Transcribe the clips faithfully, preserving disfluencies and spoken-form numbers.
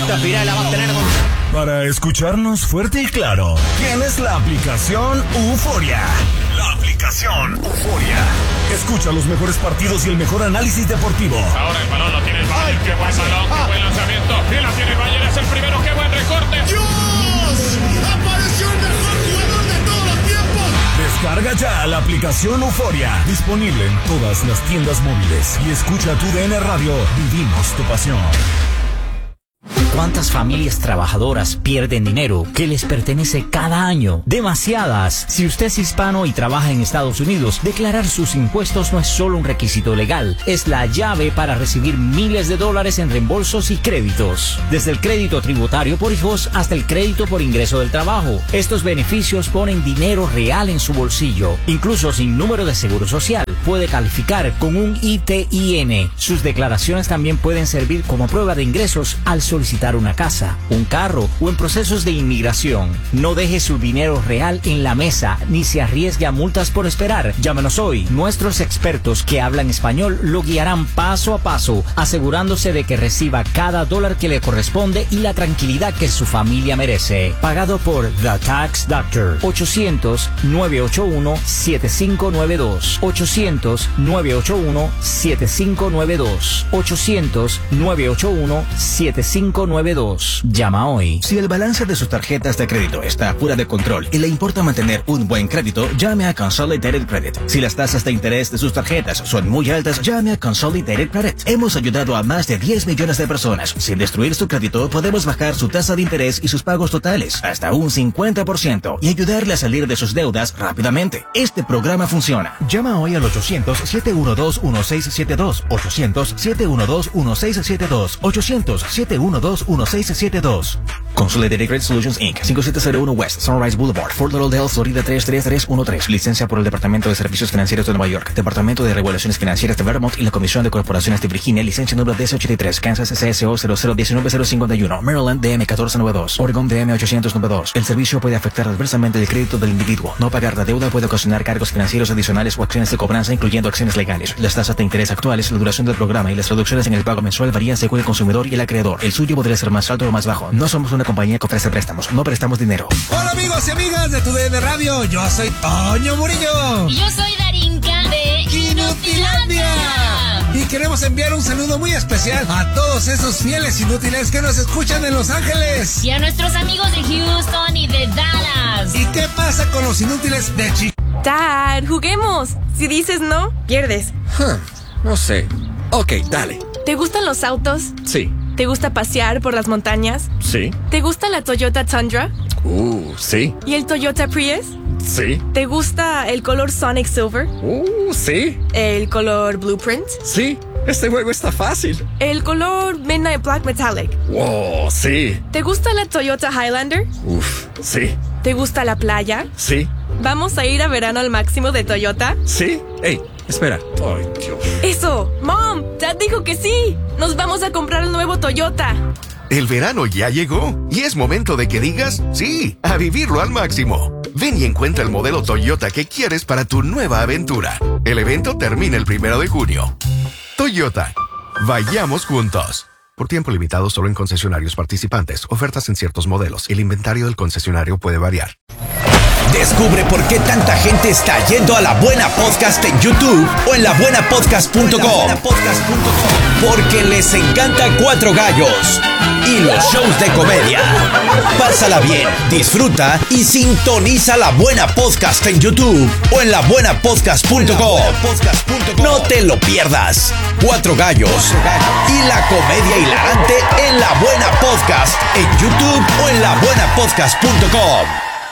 Esta espiral la va a tener con... Para escucharnos fuerte y claro, tienes la aplicación Euforia. La aplicación Euforia. Escucha los mejores partidos y el mejor análisis deportivo. Ahora el balón lo tiene el Bayern. ¡Qué buen balón! ¡Qué buen lanzamiento! ¡Y la tiene el Bayern! ¡Es el primero! ¡Qué buen recorte! ¡Dios! ¡Apareció el mejor jugador de todos los tiempos! Descarga ya la aplicación Euforia. Disponible en todas las tiendas móviles. Y escucha tu D N Radio. Vivimos tu pasión. ¿Cuántas familias trabajadoras pierden dinero que les pertenece cada año? Demasiadas. Si usted es hispano y trabaja en Estados Unidos, declarar sus impuestos no es solo un requisito legal, es la llave para recibir miles de dólares en reembolsos y créditos. Desde el crédito tributario por hijos hasta el crédito por ingreso del trabajo. Estos beneficios ponen dinero real en su bolsillo. Incluso sin número de seguro social, puede calificar con un I T I N. Sus declaraciones también pueden servir como prueba de ingresos al solicitar una casa, un carro o en procesos de inmigración. No deje su dinero real en la mesa ni se arriesgue a multas por esperar. Llámenos hoy. Nuestros expertos que hablan español lo guiarán paso a paso, asegurándose de que reciba cada dólar que le corresponde y la tranquilidad que su familia merece. Pagado por The Tax Doctor. ochocientos, nueve ocho uno, siete cinco nueve dos. ochocientos, nueve ocho uno, siete cinco nueve dos. ochocientos, nueve ocho uno, siete cinco nueve dos. Llama hoy. Si el balance de sus tarjetas de crédito está fuera de control y le importa mantener un buen crédito, llame a Consolidated Credit. Si las tasas de interés de sus tarjetas son muy altas, llame a Consolidated Credit. Hemos ayudado a más de diez millones de personas. Sin destruir su crédito, podemos bajar su tasa de interés y sus pagos totales hasta un cincuenta por ciento y ayudarle a salir de sus deudas rápidamente. Este programa funciona. Llama hoy al ochocientos, siete uno dos, uno seis siete dos. ochocientos, siete uno dos, uno seis siete dos. ochocientos, siete uno dos, uno seis siete dos. Consolidated Credit Solutions incorporated. cinco siete cero uno West Sunrise Boulevard, Fort Lauderdale, Florida tres tres tres uno tres. Licencia por el Departamento de Servicios Financieros de Nueva York, Departamento de Regulaciones Financieras de Vermont y la Comisión de Corporaciones de Virginia. Licencia número D S ochenta y tres. Kansas C S O cero cero uno nueve cero cinco uno. Maryland D M catorce noventa y dos. Oregon D M ochocientos noventa y dos. El servicio puede afectar adversamente el crédito del individuo. No pagar la deuda puede ocasionar cargos financieros adicionales o acciones de cobranza, incluyendo acciones legales. Las tasas de interés actuales, la duración del programa y las reducciones en el pago mensual varían según el consumidor y el acreedor. El suyo podría ser más alto o más bajo. No somos una compañía que ofrece préstamos. No prestamos dinero. Hola amigos y amigas de tu D N Radio. Yo soy Toño Murillo. Y yo soy Darinka de Inutilandia. Y queremos enviar un saludo muy especial a todos esos fieles inútiles que nos escuchan en Los Ángeles. Y a nuestros amigos de Houston y de Dallas. ¿Y qué pasa con los inútiles de Chicago? Dad, juguemos. Si dices no, pierdes. Huh, no sé. Ok, dale. ¿Te gustan los autos? Sí. ¿Te gusta pasear por las montañas? Sí. ¿Te gusta la Toyota Tundra? Uh, sí. ¿Y el Toyota Prius? Sí. ¿Te gusta el color Sonic Silver? Uh, sí. ¿El color Blueprint? Sí. Este juego está fácil. ¿El color Midnight Black Metallic? Wow, sí. ¿Te gusta la Toyota Highlander? Uf, sí. ¿Te gusta la playa? Sí. ¿Vamos a ir a verano al máximo de Toyota? Sí. Ey, espera. Ay, Dios. ¡Eso! ¡Mom! Dad dijo que sí. Nos vamos a comprar el nuevo Toyota. El verano ya llegó y es momento de que digas sí, a vivirlo al máximo. Ven y encuentra el modelo Toyota que quieres para tu nueva aventura. El evento termina el primero de junio. Toyota. Vayamos juntos. Por tiempo limitado solo en concesionarios participantes. Ofertas en ciertos modelos. El inventario del concesionario puede variar. Descubre por qué tanta gente está yendo a La Buena Podcast en YouTube o en la buena podcast punto com. Porque les encanta Cuatro Gallos y los shows de comedia. Pásala bien, disfruta y sintoniza La Buena Podcast en YouTube o en la buena podcast punto com. No te lo pierdas. Cuatro Gallos y la comedia hilarante en La Buena Podcast en YouTube o en la buena podcast punto com.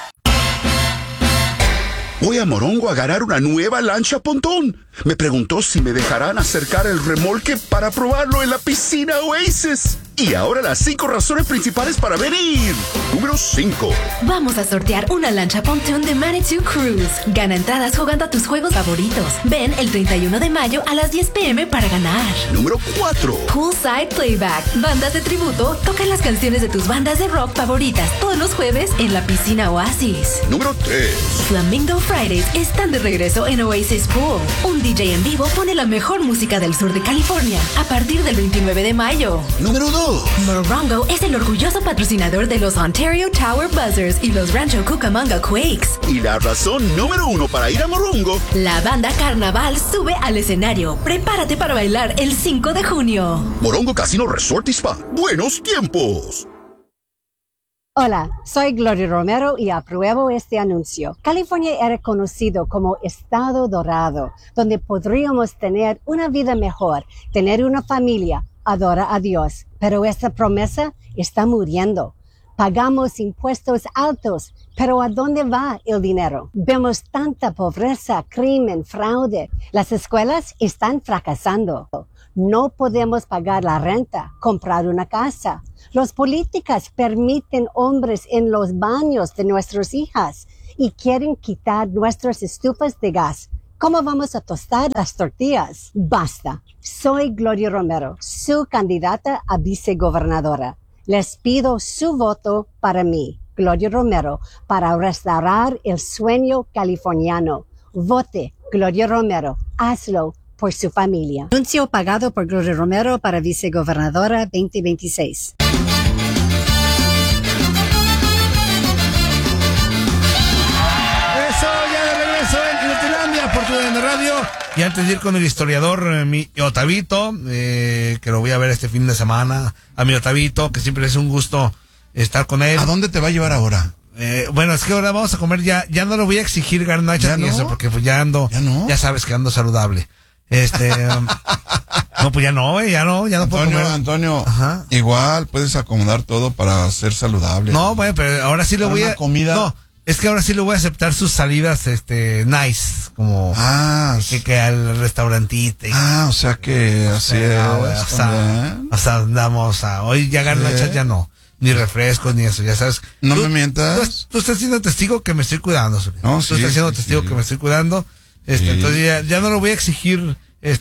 Voy a Morongo a agarrar una nueva lancha pontón. Me preguntó si me dejarán acercar el remolque para probarlo en la piscina Oasis. Y ahora las cinco razones principales para venir. Número cinco. Vamos a sortear una lancha pontón de Manitou Cruise. Gana entradas jugando a tus juegos favoritos. Ven el treinta y uno de mayo a las diez pm para ganar. Número cuatro. Poolside Playback. Bandas de tributo tocan las canciones de tus bandas de rock favoritas todos los jueves en la piscina Oasis. Número tres. Flamingo Fridays están de regreso en Oasis Pool. Un D J en vivo pone la mejor música del sur de California a partir del veintinueve de mayo. Número dos. Morongo. Morongo es el orgulloso patrocinador de los Ontario Tower Buzzers y los Rancho Cucamonga Quakes. Y la razón número uno para ir a Morongo. La banda Carnaval sube al escenario. Prepárate para bailar el cinco de junio. Morongo Casino Resort y Spa. Buenos tiempos. Hola, soy Gloria Romero y apruebo este anuncio. California era conocido como Estado Dorado, donde podríamos tener una vida mejor, tener una familia, adorar a Dios. Pero esta promesa está muriendo. Pagamos impuestos altos, pero ¿a dónde va el dinero? Vemos tanta pobreza, crimen, fraude. Las escuelas están fracasando. No podemos pagar la renta, comprar una casa. Los políticos permiten hombres en los baños de nuestras hijas y quieren quitar nuestras estufas de gas. ¿Cómo vamos a tostar las tortillas? Basta. Soy Gloria Romero, su candidata a vicegobernadora. Les pido su voto para mí, Gloria Romero, para restaurar el sueño californiano. Vote, Gloria Romero. Hazlo por su familia. Anuncio pagado por Gloria Romero para vicegobernadora veinte veintiséis. Eso, ya de regreso en Inutilandia por tu D N Radio. Y antes de ir con el historiador, eh, mi Otavito, eh, que lo voy a ver este fin de semana, a mi Otavito, que siempre es un gusto estar con él. ¿A dónde te va a llevar ahora? Eh, bueno, es que ahora vamos a comer, ya ya no lo voy a exigir garnachas ni no? eso, porque pues ya ando, ¿Ya no? ya sabes que ando saludable. Este, um, no, pues ya no, eh, ya no, ya no puedo Antonio, comer. Antonio, Ajá. igual puedes acomodar todo para ser saludable. No, bueno, pero ahora sí le Para voy una a... comida. No, es que ahora sí le voy a aceptar sus salidas, este, nice, como... Ah, que, que al restaurantito. Ah, o sea que así es. No, güey, o sea, o sea, andamos a... Hoy ya garnachas ¿Sí? ya no. Ni refrescos, ni eso, ya sabes. No Tú- me mientas. Tú, tú estás siendo testigo que me estoy cuidando, Zulín. No, Tú sí, estás siendo sí, testigo sí. que me estoy cuidando. Este, Sí. entonces ya, ya no lo voy a exigir,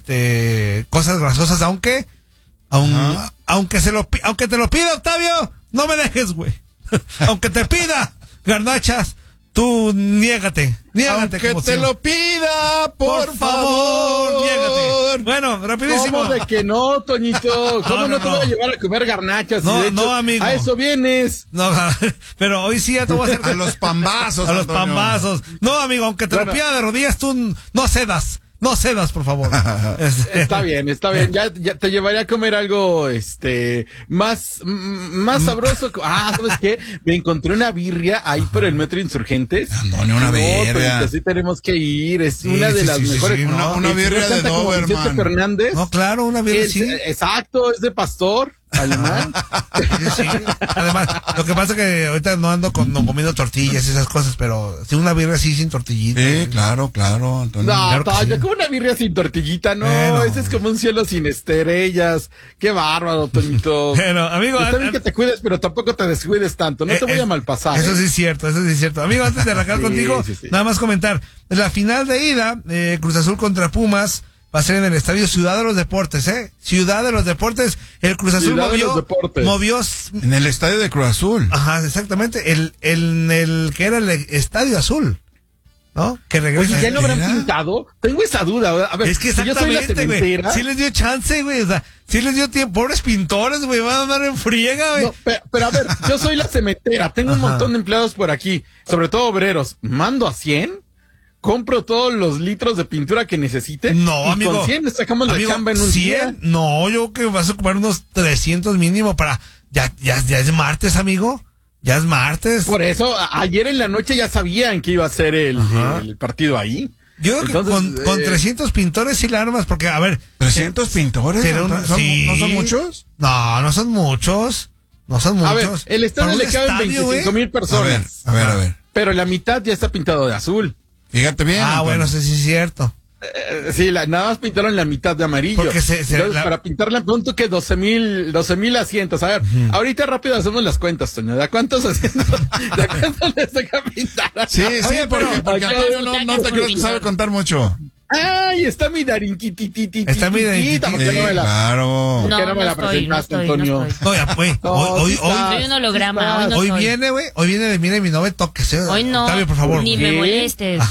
este, cosas grasosas, aunque, aun, Ajá. aunque se lo, pi- aunque te lo pida, Octavio, no me dejes, güey. Aunque te pida garnachas, tú niégate, niégate. Aunque como te si- lo pida, por, Por favor, niégate. Bueno, rapidísimo. ¿Cómo de que no, Toñito? ¿Cómo No, no, no, te no. voy a llevar a comer garnachas? No, Y de hecho, no, amigo. A eso vienes. No, pero hoy sí ya te voy a hacer... A los pambazos, A los Antonio. pambazos. No, amigo, aunque te lo Bueno. pida de rodillas, tú no cedas. No cedas, por favor. Este, Está bien, está bien. Ya, ya te llevaré a comer algo, este, más, mm, más sabroso. Ah, ¿sabes qué? Me encontré una birria ahí por el Metro Insurgentes. Antonio, una No, birria. Toñito, sí tenemos que ir. Es Sí, una de sí, las sí, sí, mejores. sí, Una, no, una El birria señor de canta como Vicente Doberman. Fernández. no, claro, una birria Es- sí. Exacto, es de pastor alemán. Sí, sí. Además, lo que pasa es que ahorita no ando con, no comiendo tortillas y esas cosas, pero sí una birria así sin tortillita. Sí, claro, claro, Antonio. No, Claro que Toño, sí. como una birria sin tortillita, no, Bueno. ese es como un cielo sin estrellas. Qué bárbaro, Toñito. Bueno, amigo, Está bien an- que te cuides, pero tampoco te descuides tanto, no Eh, te voy eh, a malpasar. Eso ¿eh? sí es cierto, eso sí es cierto. Amigo, antes de arrancar Sí, contigo, sí, sí. nada más comentar. La final de ida, eh, Cruz Azul contra Pumas, va a ser en el estadio Ciudad de los Deportes, ¿eh? Ciudad de los Deportes. El Cruz Azul Ciudad de movió, los Deportes. movió, En el estadio de Cruz Azul. ajá, exactamente, el, el, el que era el Estadio Azul, ¿no? Que regresa. Oye, ¿ya lo habrán ¿Era? pintado? Tengo esa duda. A ver, Es que si yo soy la exactamente, güey. cementera. Sí les dio chance, güey. O sea, sí les dio tiempo. Pobres pintores, güey. Van a andar en friega, güey. No, pero, pero a ver, yo soy la cementera, tengo un Ajá. montón de empleados por aquí, sobre todo obreros. ¿Mando a cien? ¿Compro todos los litros de pintura que necesite? No, y amigo. con cien le sacamos la Amigo, chamba en un cien, día. no, yo creo que vas a ocupar unos trescientos mínimo para... Ya, ya, ya es martes, amigo. Ya es martes. Por eso, a- ayer en la noche ya sabían que iba a ser el, Ajá. el partido ahí. Yo creo que Entonces, con, con eh, trescientos pintores sí la armas, porque, a ver... ¿trescientos pintores? será un- Antonio? ¿Son- sí. ¿No son muchos? No, no son muchos. No son muchos. A ver, el estadio Para un le caben estadio, veinticinco güey. mil personas. A ver, a ver, a ver. Pero la mitad ya está pintado de azul. Fíjate bien. Ah, Antonio. bueno, sí, sí es cierto. Eh, sí, la, nada más pintaron la mitad de amarillo. Porque se- se- Entonces, la- para pintarla pronto que doce mil, doce mil asientos. A ver, ahorita rápido hacemos las cuentas, Toño. ¿De a cuántos asientos? ¿De a cuántos les toca pintar? Sí, sí, Oye, porque, pero porque acá- Antonio no, no te creo que sabe contar mucho. Ay, está mi darinquitititita. Está mi darinquititita. ¿Por qué no me la, Claro. ¿por qué No, no me no la estoy, no presentaste, estoy, no Antonio? estoy. No, ya, güey. No, hoy, hoy, sí hoy, está. Soy un holograma, hoy no hoy soy. viene, güey. Hoy viene de mira mi novio toques, ¿eh? Hoy no, Octavio, por favor. ni me ¿Qué? molestes. Ajá.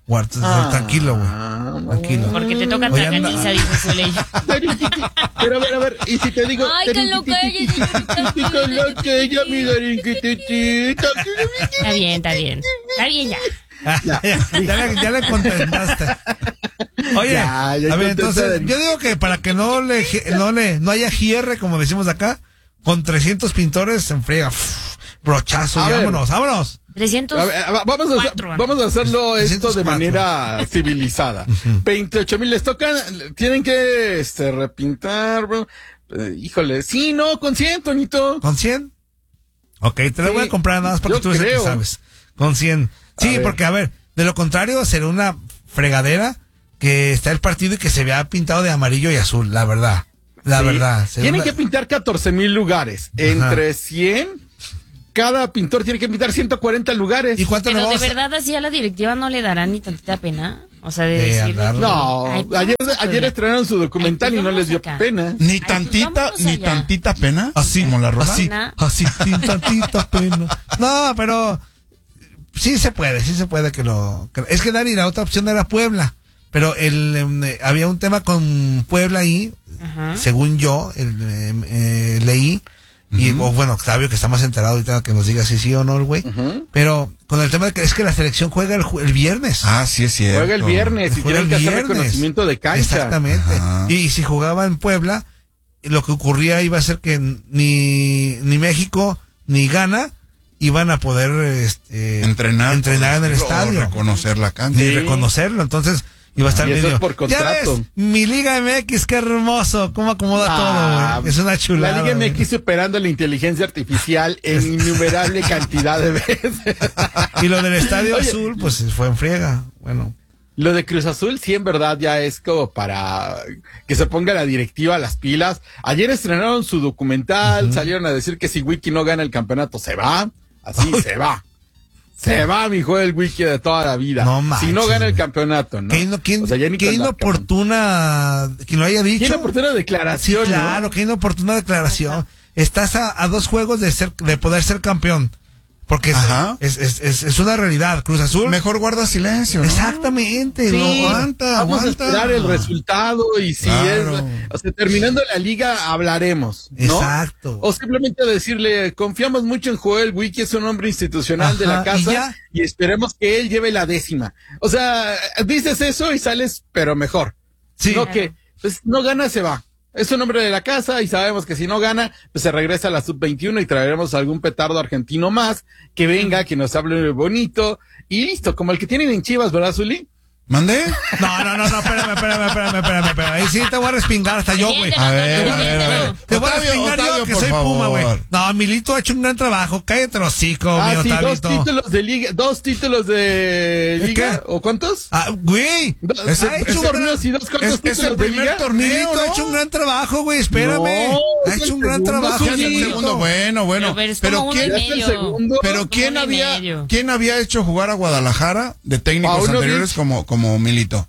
Guarda, Ah, tranquilo, güey. Tranquilo. Porque te toca Oye, tacantiza, anda- dice Soleil. Pero a ver, a ver, y si te digo... Ay, con lo que ella, Con lo que ella, mi darinquititita. Está bien, está bien. Está bien ya. ya, ya, le, ya le contestaste. Oye, Ya, ya a ver, contesté, entonces, Darín. yo digo que para que no le, no le, no haya hierre, como decimos acá, con trescientos pintores se enfriega. Uf, brochazo, A y ver. vámonos, vámonos. trescientos. A ver, a- vamos, a, hacer- vamos a hacerlo esto de manera civilizada. veintiocho mil les tocan, tienen que este, repintar, bro. Eh, híjole, sí, no, con cien, Toñito. ¿Con cien? Ok, te lo Sí, voy a comprar nada más porque yo tú eres el que creo. sabes. Con cien. Sí, ver. porque a ver, de lo contrario será una fregadera que está el partido y que se vea pintado de amarillo y azul, la verdad. La Sí. verdad. será Tienen una- que pintar catorce mil lugares. Entre cien, cada pintor tiene que pintar ciento cuarenta lugares. ¿Y cuánto Pero de verdad así a la directiva no le dará ni tantita pena. O sea, de Eh, decir. andarlo. No, Ay, pues, ayer, vamos a ayer ver. estrenaron su documental Ay, y no pues, les dio vamos acá. pena. Ni Ay, tantita, vámonos ni allá. tantita pena. Así, como la rola. así, Nah. así, sin tantita pena. No, pero sí se puede, sí se puede que lo... que- es que Dani, la otra opción era Puebla, pero el, em, eh, había un tema con Puebla ahí, Ajá. según yo el, em, eh, leí, y o, bueno, Octavio, que está más enterado ahorita, que nos diga si sí o no el güey, pero con el tema de que es que la selección juega el, ju- el viernes. Ah, sí es cierto. Juega el viernes y Juega tienen el que hacer viernes. reconocimiento de cancha. Exactamente. Ajá. Y si jugaba en Puebla, lo que ocurría iba a ser que ni, ni México ni Ghana iban a poder este, Entrenar. entrenar en el o estadio. reconocer la cancha. Ni reconocerlo. Entonces iba a estar Y eso medio. es por Ya contrato. ves, mi Liga M X, qué hermoso. Cómo acomoda Ah, todo, güey. Es una chulada. La Liga güey. M X superando la inteligencia artificial en innumerable cantidad de veces. Y lo del Estadio Oye, Azul, pues fue en friega. Bueno. Lo de Cruz Azul sí en verdad ya es como para que se ponga la directiva a las pilas. Ayer estrenaron su documental, salieron a decir que si Wiki no gana el campeonato se va, así se va. Se va, mijo, el Wiki de toda la vida. No si manches, no gana el campeonato, ¿no? Qué, ino- qué- O sea, ya ni qué con la inoportuna que lo haya dicho. Qué inoportuna declaración, Sí, ¿no? claro, qué inoportuna declaración. Estás a, a dos juegos de ser, de poder ser campeón. Porque es, Ajá. es, es, es, es una realidad. Cruz Azul. Mejor guarda silencio, ¿no? Exactamente. Sí, no, aguanta, vamos aguanta. a esperar el resultado y si Claro. es, o sea, terminando la liga hablaremos, ¿no? Exacto. O simplemente decirle, confiamos mucho en Joel Wiki, es un hombre institucional de la Ajá, ¿y casa ya? y, esperemos que él lleve la décima. O sea, dices eso y sales, pero mejor. Sí. No que, pues no gana, se va. Es un hombre de la casa y sabemos que si no gana, pues se regresa a la sub veintiuno y traeremos algún petardo argentino más que venga, que nos hable bonito y listo, como el que tienen en Chivas, ¿verdad, Zuli? ¿Mandé? No, no, no, no, espérame, espérame, espérame, espérame, espérame. Ahí sí te voy a respingar hasta yo, güey. A ver, a ver, a ver. Te voy a Octavio, respingar yo Octavio, que por soy Puma, güey. favor. No, Milito ha hecho un gran trabajo. Cállate los hocico, Ah, mi sí, dos Otavito. títulos de liga, dos títulos de ¿Es liga, qué? ¿o cuántos? Ah, güey. Dos, Es el- ah, es dos el- torneos y dos cuantos es- es títulos el de primer liga. torneo. Milito ha hecho un gran trabajo, güey. Espérame. No, ha es hecho el un gran segundo, trabajo. Ya es el Milito. segundo, bueno, bueno. Pero es Pero como uno quién, y es el medio. segundo? pero Como quién uno y había, medio. quién había hecho jugar a Guadalajara de técnicos Paunovic. anteriores como, como Milito.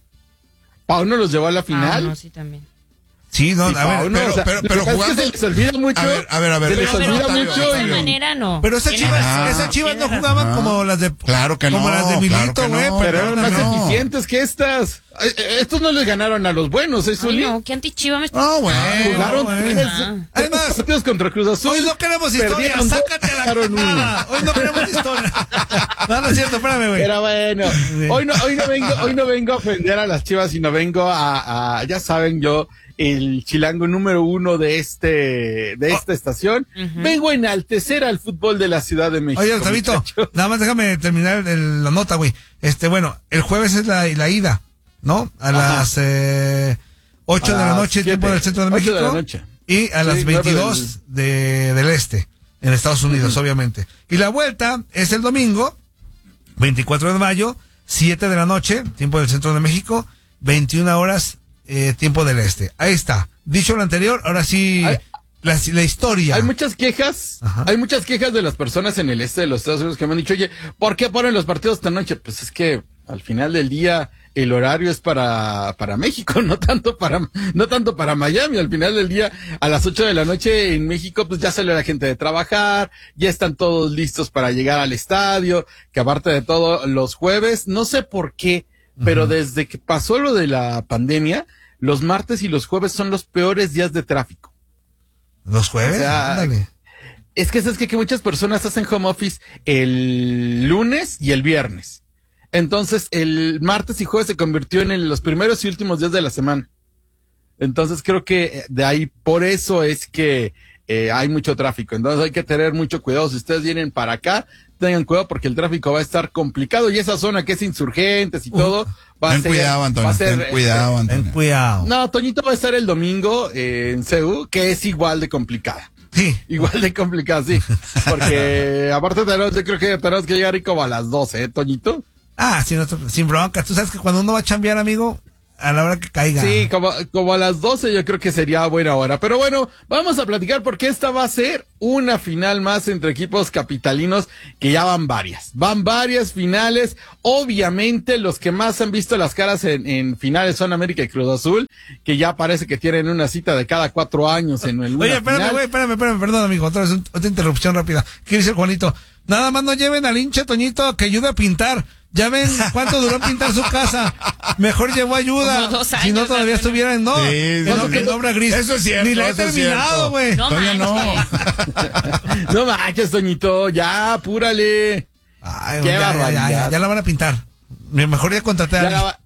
Pauno los llevó a la Ah, final. no, sí, también. Sí, no, Sí, a ver, Pauno, pero- o sea, pero- lo que pero pasa es que jugando- se les olvida mucho. A ver, a ver, a ver, Se les pero- olvida Octavio, mucho. De esa Octavio. manera no. Pero esas Tienes chivas, razón, esas chivas no tienes jugaban razón. como las de. Claro que como no, las de claro Milito, que güey. no. Pero eran más no. eficientes que estas. Eh, eh, Estos no les ganaron a los buenos, ¿eh, Ay, Zuli? no, qué antichiva me está. No, bueno. Jugaron bueno. tres, Ah. tres Además, partidos contra Cruz Azul. Hoy no queremos historia, Perdieron dos, sácate la ganaron uno. cara. Hoy no queremos historia. No, no es cierto, espérame, güey. Pero bueno, hoy no, hoy no vengo, hoy no vengo a ofender a las Chivas, sino vengo a, a ya saben yo, el chilango número uno de este, de esta estación. Ujú. Vengo a enaltecer al fútbol de la Ciudad de México. Oye, Octavito, muchachos. nada más déjame terminar el- la nota, güey. Este, bueno, el jueves es la, la ida, ¿no? A Ajá. las eh, ocho A de la las noche, siete. tiempo del centro de Ocho México. de la noche. Y a Sí, las nueve veintidós de, del este, en Estados Unidos, obviamente. Y la vuelta es el domingo, veinticuatro de mayo, siete de la noche, tiempo del centro de México, veintiuna horas, eh, tiempo del este. Ahí está. Dicho lo anterior, ahora sí, Hay- la, la historia. Hay muchas quejas, Ajá. hay muchas quejas de las personas en el este de los Estados Unidos que me han dicho, oye, ¿por qué ponen los partidos esta noche? Pues es que al final del día el horario es para, para México, no tanto para, no tanto para Miami. Al final del día, a las ocho de la noche en México, pues ya salió la gente de trabajar, ya están todos listos para llegar al estadio, que aparte de todo, los jueves, no sé por qué, pero Ujú. desde que pasó lo de la pandemia, los martes y los jueves son los peores días de tráfico. ¿Los jueves? O sea, Ándale. es que sabes que, que muchas personas hacen home office el lunes y el viernes. Entonces, el martes y jueves se convirtió en el- los primeros y últimos días de la semana. Entonces, creo que de ahí, por eso es que eh, hay mucho tráfico. Entonces, hay que tener mucho cuidado. Si ustedes vienen para acá, tengan cuidado porque el tráfico va a estar complicado. Y esa zona que es Insurgentes y todo, va a Ten ser... cuidado, Antonio, va a ser, ten cuidado, este, Antonio. Ten cuidado. No, Toñito va a estar el domingo eh, en C U, que es igual de complicada. Sí. Igual de complicada, sí. Porque aparte tenemos, yo creo que tenemos que llegar ahí como a las doce, ¿eh, Toñito? Ah, sin, otro- sin bronca. Tú sabes que cuando uno va a chambear, amigo, a la hora que caiga. Sí, como, como a las doce yo creo que sería buena hora. Pero bueno, vamos a platicar porque esta va a ser una final más entre equipos capitalinos que ya van varias. Van varias finales. Obviamente los que más han visto las caras en, en finales son América y Cruz Azul, que ya parece que tienen una cita de cada cuatro años en el Oye, espérame, güey, espérame, espérame, perdón, amigo. Otra vez, un- otra interrupción rápida. ¿Qué dice el Juanito? Nada más no lleven al hincha Toñito que ayude a pintar. Ya ven cuánto duró pintar su casa. Mejor llevó ayuda. Como dos Si no, años, todavía Antonio. estuviera en no. Sí, en, sí, en sí. obra gris. Eso es cierto, Ni la he eso es terminado, cierto. güey. No Todavía no. manches. No manches, Toñito, ya, apúrale. Ay, Qué ya, ya, ya, barbaridad. ya, ya la van a pintar. Mejor ya contraté Ya a la va-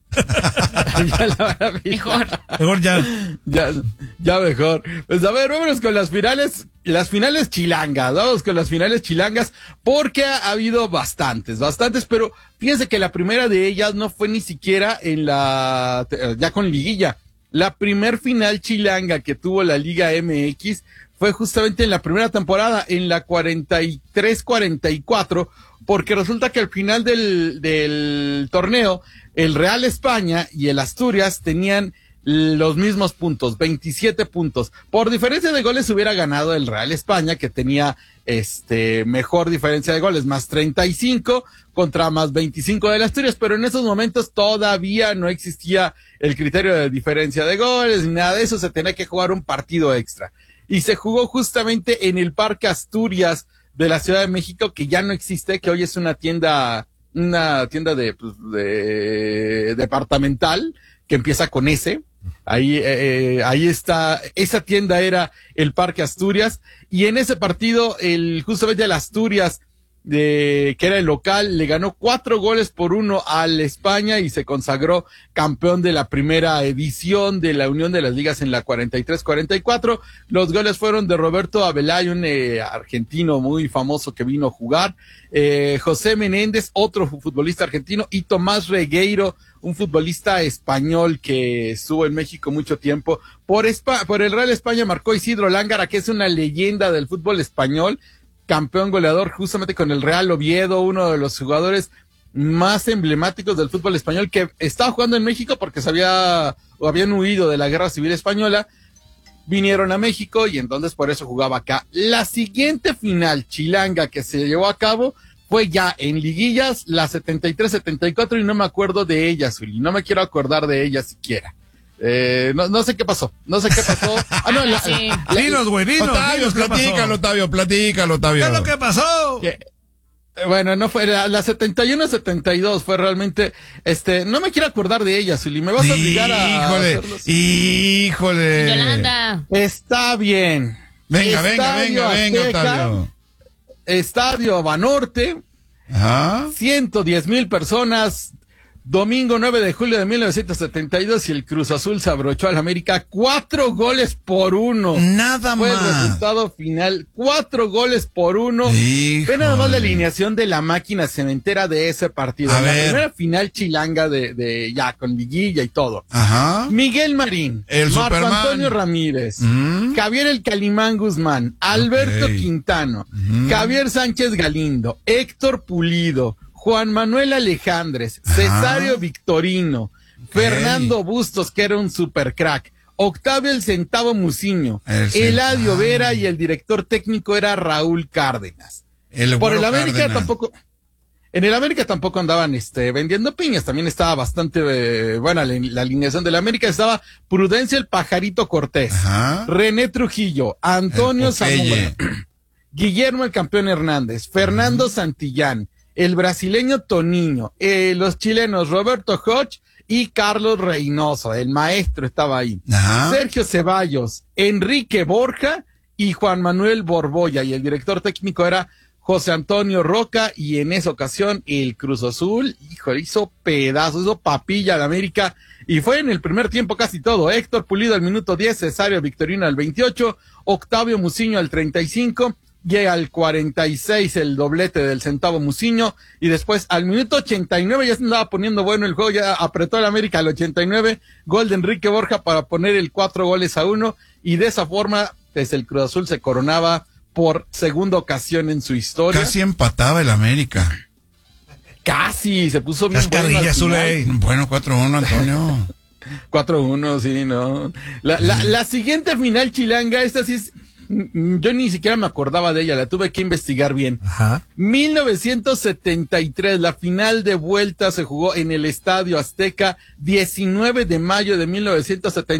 Ya la van a pintar. Mejor. Mejor ya. Ya, ya mejor. Pues a ver, vámonos con las finales, las finales chilangas, vamos con las finales chilangas, porque ha, ha habido bastantes, bastantes, pero fíjense que la primera de ellas no fue ni siquiera en la, ya con liguilla. La primer final chilanga que tuvo la Liga M X fue justamente en la primera temporada, en la cuarenta y tres cuarenta y cuatro, porque resulta que al final del, del torneo, el Real España y el Asturias tenían los mismos puntos, veintisiete puntos. Por diferencia de goles hubiera ganado el Real España, que tenía este mejor diferencia de goles, más treinta y cinco contra más veinticinco del Asturias, pero en esos momentos todavía no existía el criterio de diferencia de goles ni nada de eso, se tenía que jugar un partido extra. Y se jugó justamente en el Parque Asturias de la Ciudad de México, que ya no existe, que hoy es una tienda, una tienda de, pues, de departamental, que empieza con S. Ahí, eh, ahí está, esa tienda era el Parque Asturias, y en ese partido, el, justamente el Asturias, de, que era el local, le ganó cuatro goles por uno al España y se consagró campeón de la primera edición de la Unión de las Ligas en la cuarenta y tres cuarenta y cuatro. Los goles fueron de Roberto Abelay, un eh, argentino muy famoso que vino a jugar, eh, José Menéndez, otro futbolista argentino, y Tomás Regueiro, un futbolista español que estuvo en México mucho tiempo. Por, Espa- por el Real España marcó Isidro Lángara, que es una leyenda del fútbol español, campeón goleador justamente con el Real Oviedo, uno de los jugadores más emblemáticos del fútbol español, que estaba jugando en México porque se había, o habían huido de la Guerra Civil Española, vinieron a México y entonces por eso jugaba acá. La siguiente final chilanga que se llevó a cabo fue ya en liguillas, la setenta y tres setenta y cuatro, y no me acuerdo de ella, Zuli, no me quiero acordar de ella siquiera. Eh, no, no sé qué pasó, no sé qué pasó. Ah, no, la, Sí. la- Dinos, güey, dinos. Octavio, dinos qué platícalo, pasó. Octavio, platícalo, Octavio. ¿Qué es lo que pasó? que- eh, bueno, no fue la, la setenta y uno setenta y dos, fue realmente, este, no me quiero acordar de ella, Zuli, me vas a obligar a Híjole, hacerlos. híjole. Yolanda. Está bien. Venga, venga, Estadio venga, venga, Azteca, Octavio. Estadio Banorte, Ajá. ciento diez mil personas, domingo nueve de julio de mil novecientos setenta y dos, y el Cruz Azul se abrochó al América cuatro goles por uno. Nada Fue el más. resultado final, cuatro goles por uno. Híjole. Ve nada más la alineación de la máquina cementera de ese partido. A En la ver. primera final chilanga de, de ya con liguilla y todo. Ajá. Miguel Marín, El Marco Superman. Antonio Ramírez, Mm. Javier el Calimán Guzmán, Alberto Ok. Quintano, Mm. Javier Sánchez Galindo, Héctor Pulido, Juan Manuel Alejandres, Ajá. Cesario Victorino, Fernando Bustos, que era un super crack, Octavio el Centavo Muciño, El Eladio Centavo. Vera, y el director técnico era Raúl Cárdenas. El Por el Güero América Cárdenas. tampoco, en el América tampoco andaban este vendiendo piñas, también estaba bastante eh, buena la, la alineación del América, estaba Prudencio el Pajarito Cortés, Ajá. René Trujillo, Antonio El Popeye. Zamora, Guillermo el Campeón Hernández, Fernando Santillán, el brasileño Toninho, eh, los chilenos Roberto Hodge y Carlos Reynoso, el maestro estaba ahí. Ajá. Sergio Ceballos, Enrique Borja y Juan Manuel Borbolla, y el director técnico era José Antonio Roca, y en esa ocasión el Cruz Azul, híjole, hizo pedazos, hizo papilla al América, y fue en el primer tiempo casi todo. Héctor Pulido al minuto diez, Cesario Victorino al veintiocho, Octavio Muciño al treinta y cinco, y al cuarenta y seis el doblete del Centavo Muciño, y después al minuto ochenta y nueve ya se andaba poniendo bueno el juego, ya apretó el América al ochenta y nueve, gol de Enrique Borja para poner el cuatro goles a uno, y de esa forma, pues el Cruz Azul se coronaba por segunda ocasión en su historia. Casi empataba el América. Casi, se puso bien bueno al final. Bueno, cuatro uno, Antonio. cuatro uno, sí, no. La, la, la siguiente final chilanga, esta sí es, yo ni siquiera me acordaba de ella, la tuve que investigar bien. Ajá. mil novecientos setenta y tres, la final de vuelta se jugó en el Estadio Azteca, diecinueve de mayo de mil novecientos setenta y tres.